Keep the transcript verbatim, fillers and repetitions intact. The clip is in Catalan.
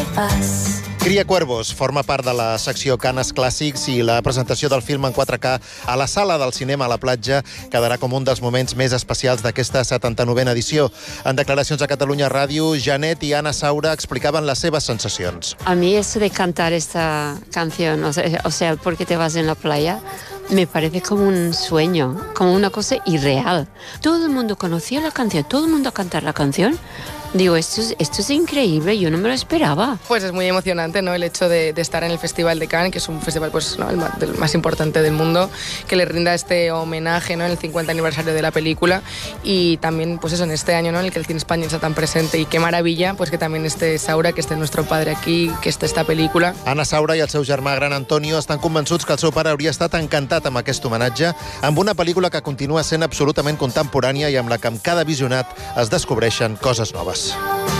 us. Cria Cuervos forma part de la secció Canes Clàssics i la presentació del film en quatre K a la sala del cinema a la platja quedarà com un dels moments més especials d'aquesta setanta-novena edició. En declaracions a Catalunya Ràdio, Janet i Ana Saura explicaven les seves sensacions. A mí eso de cantar esta canción, o sea, o sea, ¿por qué te vas en la playa? Me parece como un sueño, como una cosa irreal. Todo el mundo conocía la canción, todo el mundo a cantar la canción. Digo, esto es, esto es increíble, yo no me lo esperaba. Pues es muy emocionante, ¿no? El hecho de, de estar en el Festival de Cannes, que es un festival pues, ¿no? el, más, el más importante del mundo, que le rinda este homenaje, ¿no? En el cincuenta aniversario de la película, y también pues eso, en este año, ¿no? En el que el cine español está tan presente, y qué maravilla pues que también esté Saura, que esté nuestro padre aquí, que esté esta pel·lícula. Ana Saura i el seu germà gran Antonio estan convençuts que el seu pare hauria estat encantat amb aquest homenatge, amb una pel·lícula que continua sent absolutament contemporània i amb la que amb cada visionat es descobreixen coses noves.